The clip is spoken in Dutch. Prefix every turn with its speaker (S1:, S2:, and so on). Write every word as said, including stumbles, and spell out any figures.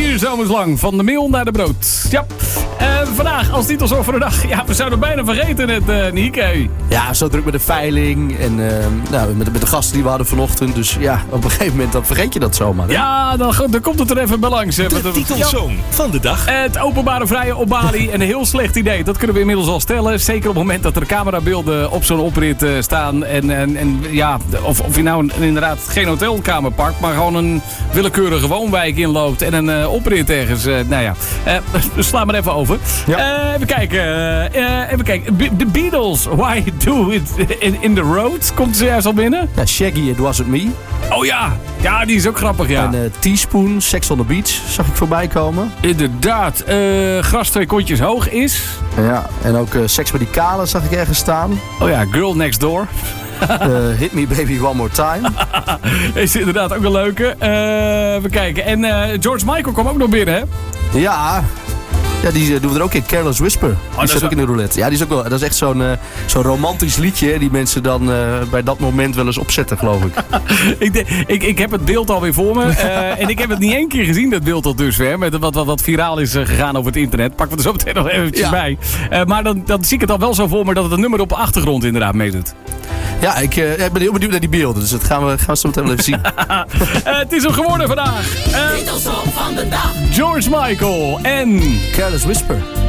S1: Vier zomers lang, van de meel naar de brood. Ja, uh, vandaag als titelsong voor de dag. Ja, we zouden bijna vergeten het, uh, Nieke.
S2: Ja, zo druk met de veiling en uh, nou, met, met de gasten die we hadden vanochtend. Dus ja, op een gegeven moment dan vergeet je dat zomaar. Hè?
S1: Ja, dan, dan komt het er even bij langs. Hè,
S3: de de titelsong ja. van de dag.
S1: Het openbare vrije op Bali. Een heel slecht idee, dat kunnen we inmiddels al stellen. Zeker op het moment dat er camerabeelden op zo'n oprit uh, staan. En, en, en ja, of, of je nou een, inderdaad geen hotelkamer pakt, maar gewoon een willekeurige woonwijk inloopt en een uh, oprit ergens. Uh, nou ja, uh, sla maar even over. Ja. Uh, even kijken. Uh, even kijken. Be- The Beatles, Why Do It in, in the Road? Komt ze juist al binnen?
S2: Ja, Shaggy, It Wasn't Me.
S1: Oh ja, ja, die is ook grappig, ja.
S2: En uh, Teaspoon, Sex on the Beach, zag ik voorbij komen.
S1: Inderdaad. Uh, gras twee kontjes hoog is.
S2: Ja, en ook uh, Seks met die kale zag ik ergens staan.
S1: Oh ja, Girl Next Door.
S2: uh, Hit Me Baby One More Time.
S1: Is inderdaad ook een leuke. Uh, even kijken. En uh, George Michael kwam ook nog binnen, hè?
S2: Ja. Ja, die uh, doen we er ook in. Careless Whisper. Die oh, staat ook in de roulette. Ja, die is ook wel, dat is echt zo'n, uh, zo'n romantisch liedje die mensen dan uh, bij dat moment wel eens opzetten, geloof ik.
S1: ik, de, ik. Ik heb het beeld alweer voor me. Uh, en ik heb het niet één keer gezien, dat beeld tot dusver. Met wat, wat, wat viraal is uh, gegaan over het internet. Pakken we er zo meteen nog eventjes ja. bij. Uh, maar dan, dan zie ik het al wel zo voor me dat het een nummer op de achtergrond inderdaad meedoet.
S2: Ja, ik uh, ben heel benieuwd naar die beelden. Dus dat gaan we, gaan we zo meteen wel even zien.
S1: uh, het is hem geworden vandaag.
S4: Uh, Titelsong van de dag.
S1: George Michael en...
S2: Careless Whisper.